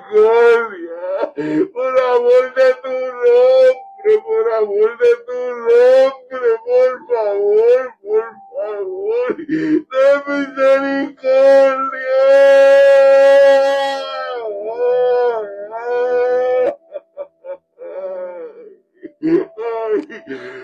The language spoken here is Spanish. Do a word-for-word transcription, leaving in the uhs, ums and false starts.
misericordia, por amor de tu nombre, por amor de tu nombre, por favor, por favor, ten misericordia. Ay,